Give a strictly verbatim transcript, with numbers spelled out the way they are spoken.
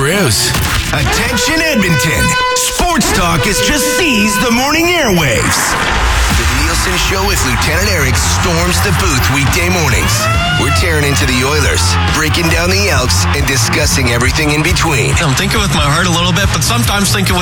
Bruce. Attention Edmonton. Sports Talk has just seized the morning airwaves. The Nielsen Show with Lieutenant Eric storms the booth weekday mornings. We're tearing into the Oilers, breaking down the Elks, and discussing everything in between. I'm thinking with my heart a little bit, but sometimes thinking with